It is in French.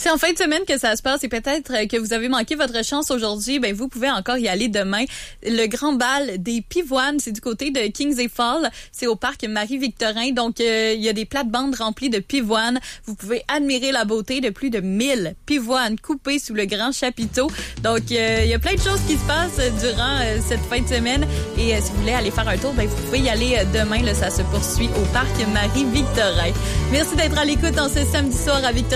C'est en fin de semaine que ça se passe et peut-être que vous avez manqué votre chance aujourd'hui. Ben, vous pouvez encore y aller demain. Le grand bal des pivoines, c'est du côté de Kings Falls. C'est au parc Marie-Victorin. Donc, il y a des plates-bandes remplies de pivoines. Vous pouvez admirer la beauté de plus de 1000 pivoines coupées sous le grand chapiteau. Donc, il y a plein de choses qui se passent durant cette fin de semaine. Et si vous voulez aller faire un tour, ben, vous pouvez y aller demain. Là, ça se poursuit au parc Marie-Victorin. Merci d'être à l'écoute en ce samedi soir à Victorin.